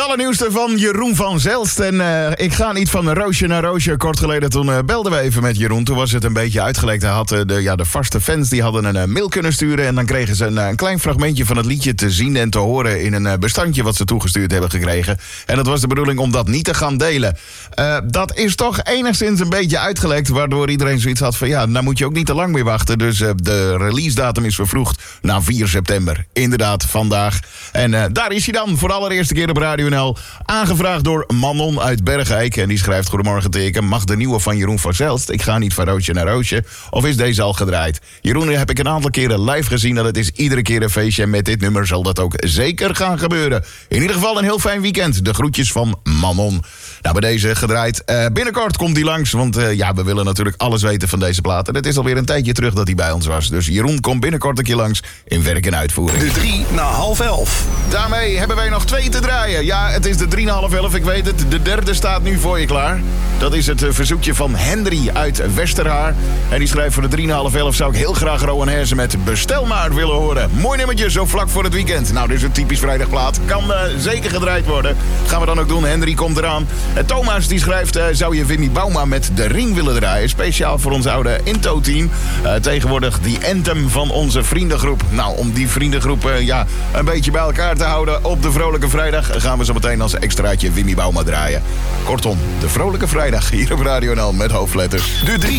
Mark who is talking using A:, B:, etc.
A: allernieuwste van Jeroen van Zelst. En ik ga niet van roosje naar roosje. Kort geleden toen belden we even met Jeroen. Toen was het een beetje uitgelekt. Hij had de vaste fans die hadden een mail kunnen sturen. En dan kregen ze een klein fragmentje van het liedje te zien en te horen in een bestandje wat ze toegestuurd hebben gekregen. En dat was de bedoeling om dat niet te gaan delen. Dat is toch enigszins een beetje uitgelekt. Waardoor iedereen zoiets had van nou moet je ook niet te lang meer wachten. Dus de release datum is vervroegd naar 4 september. Inderdaad, vandaag. En daar is hij dan voor de allereerste keer op Radio NL. Aangevraagd door Manon uit Bergijk. En die schrijft: goedemorgen teken. Mag de nieuwe van Jeroen van Zelst? Ik ga niet van roosje naar roosje. Of is deze al gedraaid? Jeroen heb ik een aantal keren live gezien. En het is iedere keer een feestje. En met dit nummer zal dat ook zeker gaan gebeuren. In ieder geval een heel fijn weekend. De groetjes van Manon. Nou, bij deze gedraaid. Binnenkort komt hij langs. Want we willen natuurlijk alles weten van deze plaat. En het is alweer een tijdje terug dat hij bij ons was. Dus Jeroen komt binnenkort een keer langs in werk en uitvoering.
B: De 3 na 10:30.
A: Daarmee hebben wij nog 2 te draaien. Ja, het is de 3 na 10:30, ik weet het. De derde staat nu voor je klaar. Dat is het verzoekje van Henry uit Westerhaar. En die schrijft: voor de 3 na 10:30 zou ik heel graag Rowan Hersen met Bestel maar willen horen. Mooi nummertje, zo vlak voor het weekend. Nou, dit is een typisch vrijdagplaat. Kan zeker gedraaid worden. Gaan we dan ook doen. Henry komt eraan. Thomas die schrijft: zou je Wimmy Bauma met De Ring willen draaien? Speciaal voor ons oude Into-team. Tegenwoordig die anthem van onze vriendengroep. Nou, om die vriendengroep een beetje bij elkaar te houden op de Vrolijke Vrijdag gaan we zo meteen als extraatje Wimmy Bauma draaien. Kortom, de Vrolijke Vrijdag hier op Radio NL met hoofdletters.
B: De 3